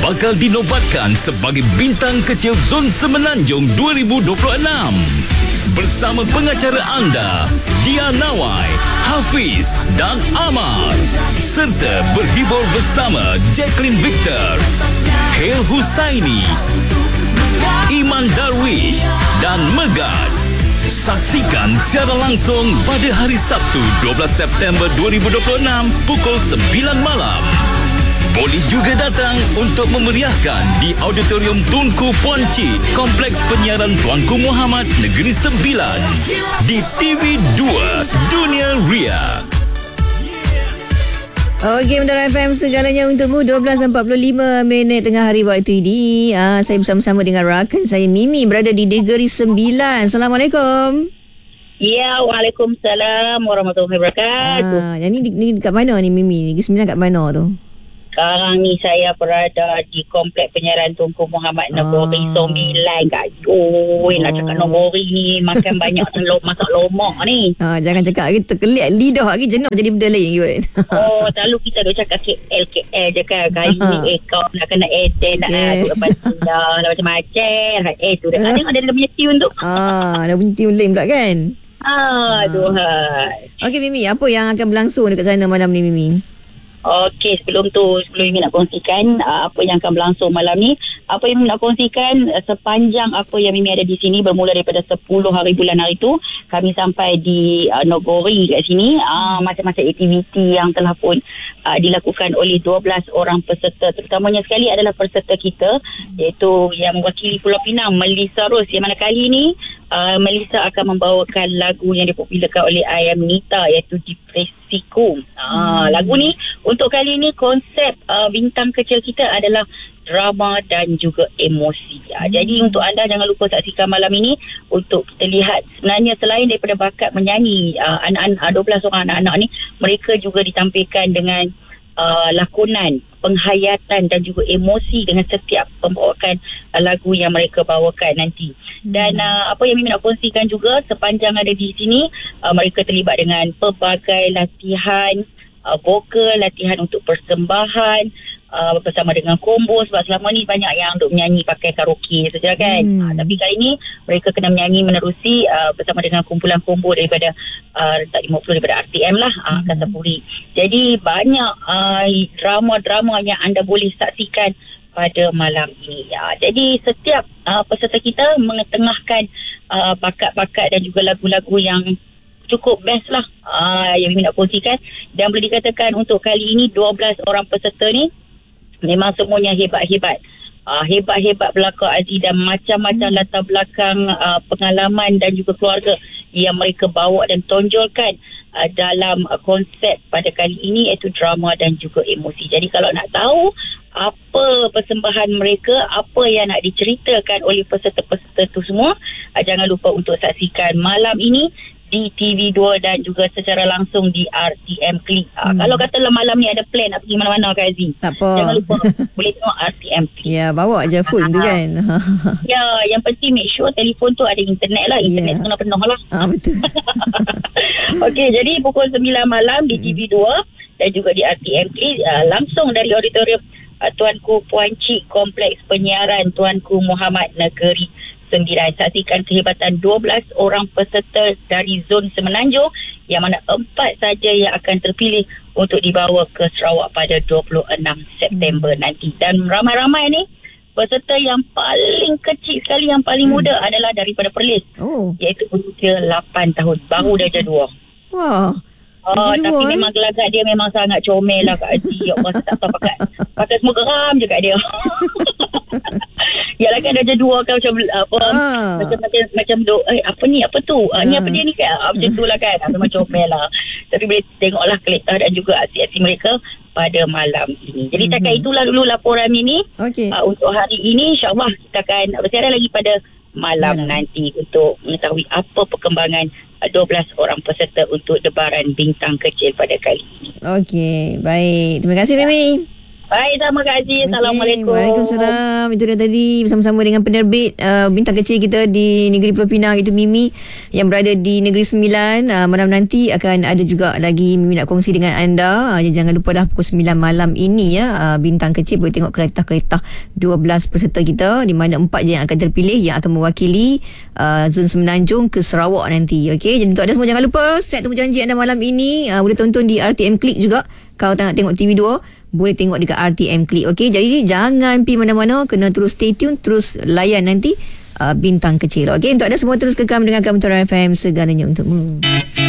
bakal dinobatkan sebagai bintang kecil Zon Semenanjung 2026. Bersama pengacara anda, Dia Nawai, Hafiz dan Amar. Serta berhibur bersama Jacqueline Victor, Hel Husaini, Iman Darwish dan Megat. Saksikan secara langsung pada hari Sabtu 12 September 2026 pukul 9 malam. Boleh juga datang untuk memeriahkan di Auditorium Tunku Puan Cik, Kompleks Penyiaran Tuanku Muhammad Negeri Sembilan di TV2 Dunia Ria. Okey, Mentera FM segalanya untukmu. 12.45 tengah hari waktu ini. Saya bersama-sama dengan rakan saya Mimi berada di Negeri Sembilan. Assalamualaikum. Ya, waalaikumsalam warahmatullahi wabarakatuh. Yang ni dekat mana ni Mimi? Negeri Sembilan kat mana tu? Sekarang ni saya berada di Kompleks Penyiaran Tunku Muhammad Negeri Sembilan kat nak cakap Negeri ni makan banyak masak lomak ni. Jangan cakap lagi terkelik lidah lagi jenuh jadi benda lain kot. Selalu kita duk cakap KL je kan. Kali ni kau nak kena edit, nak duk lepas dah macam-macam. Tu dah ada punya tune tu. Ada punya tune lain pula kan. Tuhan. Okey Mimi, apa yang akan berlangsung dekat sana malam ni Mimi? Okey, sebelum Mimi nak kongsikan apa yang akan berlangsung malam ni. Apa yang Mimi nak kongsikan sepanjang apa yang Mimi ada di sini bermula daripada 10 hari bulan hari tu kami sampai di Nogori kat sini. Macam-macam aktiviti yang telah pun dilakukan oleh 12 orang peserta, terutamanya sekali adalah peserta kita iaitu yang mewakili Pulau Pinang, Melissa Rose, yang mana kali ni Melissa akan membawakan lagu yang dipopularkan oleh Ayam Nita iaitu Depresiku. Lagu ni untuk kali ni konsep bintang kecil kita adalah drama dan juga emosi. Jadi untuk anda jangan lupa saksikan malam ini untuk kita lihat sebenarnya selain daripada bakat menyanyi, anak-anak 12 orang anak-anak ni mereka juga ditampilkan dengan lakonan, penghayatan dan juga emosi dengan setiap pembawaan lagu yang mereka bawakan nanti. Dan apa yang Mimi nak kongsikan juga sepanjang ada di sini, mereka terlibat dengan pelbagai latihan vokal, latihan untuk persembahan bersama dengan kombo, sebab selama ni banyak yang duk menyanyi pakai karaoke saja kan. Tapi kali ni mereka kena menyanyi menerusi bersama dengan kumpulan kombo daripada 50 daripada RTM lah, Kasapuri. Jadi banyak drama-drama yang anda boleh saksikan pada malam ini. Jadi setiap peserta kita mengetengahkan bakat-bakat dan juga lagu-lagu yang cukup best lah yang Mimi nak kongsikan. Dan boleh dikatakan untuk kali ini 12 orang peserta ni memang semuanya hebat-hebat. Hebat-hebat belakang Aziz dan macam-macam latar belakang pengalaman dan juga keluarga yang mereka bawa dan tonjolkan dalam konsep pada kali ini iaitu drama dan juga emosi. Jadi kalau nak tahu apa persembahan mereka, apa yang nak diceritakan oleh peserta-peserta tu semua, jangan lupa untuk saksikan malam ini di TV2 dan juga secara langsung di RTM Klik. Kalau katalah malam ni ada plan nak pergi mana-mana Kak Aziz, tak apa, jangan lupa boleh tengok RTM Klik. Ya, bawa je phone tu kan. Ya, yang penting make sure telefon tu ada internet lah. Internet tu kena penuh lah. Betul. Okey, jadi pukul 9 malam di TV2 dan juga di RTM Klik, langsung dari auditorium Tuanku Puan Cik, Kompleks Penyiaran Tuanku Muhammad Negeri Sembilan. Saksikan kehebatan 12 orang peserta dari Zon Semenanjung yang mana 4 saja yang akan terpilih untuk dibawa ke Sarawak pada 26 September nanti. Dan ramai-ramai ni peserta yang paling kecil sekali, yang paling muda adalah daripada Perlis, iaitu berusia 8 tahun, baru darjah 2. Wah. Tapi memang gelagat dia memang sangat comel lah Kak Aziz. Ya Allah, tak tahu pakai semua geram je kat dia. Ya lah kan darjah 2 kan macam macam duk apa ni, apa tu, ni apa dia ni kan, macam tu lah kan. Memang comel lah. Tapi boleh tengoklah kelihatan dan juga aksi-aksi mereka pada malam ini. Jadi cakap itulah dulu laporan ini. Untuk hari ini InsyaAllah kita akan bersiaran lagi pada malam nanti untuk mengetahui apa perkembangan 12 orang peserta untuk debaran bintang kecil pada kali ini. Okey, baik. Terima kasih Mimi. Baik, terima kasih. Assalamualaikum. Waalaikumsalam. Itu dia tadi bersama-sama dengan penerbit bintang kecil kita di Negeri Pulau Pinang, itu Mimi yang berada di Negeri Sembilan. Malam nanti akan ada juga lagi Mimi nak kongsi dengan anda. Jangan lupa dah pukul 9 malam ini ya, bintang kecil boleh tengok kereta-kereta 12 peserta kita, di mana 4 je yang akan terpilih yang akan mewakili Zon Semenanjung ke Sarawak nanti. Okey, jadi untuk anda semua jangan lupa set temu janji anda malam ini. Boleh tonton di RTM Click juga. Kalau tak nak tengok TV2, boleh tengok dekat RTM Click. Okey, jadi jangan pergi mana-mana, kena terus stay tune, terus layan nanti bintang kecil. Okey, untuk anda semua terus kekal mendengarkan Mutiara FM, segalanya untukmu.